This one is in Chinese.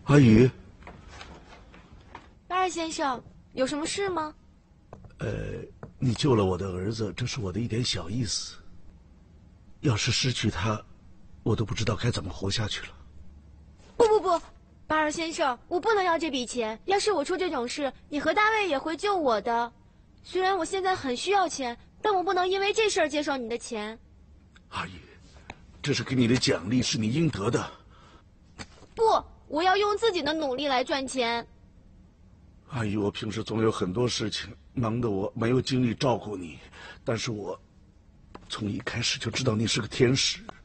阿姨， 巴尔先生，有什么事吗？ 你救了我的儿子，这是我的一点小意思。要是失去他，我都不知道该怎么活下去了。 不，巴尔先生，我不能要这笔钱。要是我出这种事，你和大卫也会救我的。虽然我现在很需要钱，但我不能因为这事儿接受你的钱。 阿姨，这是给你的奖励，是你应得的。 不，我要用自己的努力来赚钱。 阿姨，我平时总有很多事情，忙得我没有精力照顾你。但是我从一开始就知道你是个天使。